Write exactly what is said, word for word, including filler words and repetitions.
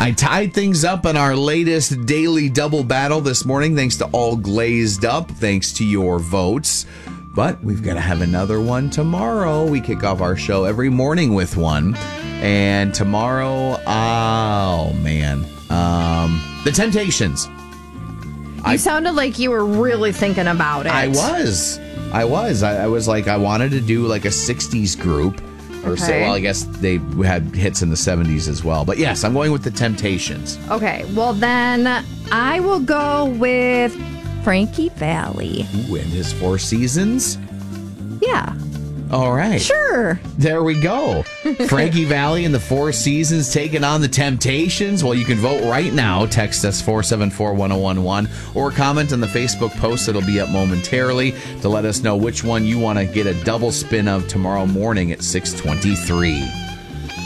I tied things up in our latest daily double battle this morning, thanks to All Glazed Up, thanks to your votes. But we've got to have another one tomorrow. We kick off our show every morning with one. And tomorrow, oh, man. Um, the Temptations. You I, sounded like you were really thinking about it. I was. I was. I, I was like, I wanted to do like a sixties group. Or so, Okay. well, I guess they had hits in the seventies as well. But yes, I'm going with the Temptations. Okay, well then I will go with Frankie Valli. Ooh, and his Four Seasons. Yeah, All right. sure. There we go. Frankie Valli and the Four Seasons taking on the Temptations. Well, you can vote right now. Text us four seven four, one oh one one or comment on the Facebook post that'll be up momentarily to let us know which one you want to get a double spin of tomorrow morning at six twenty-three.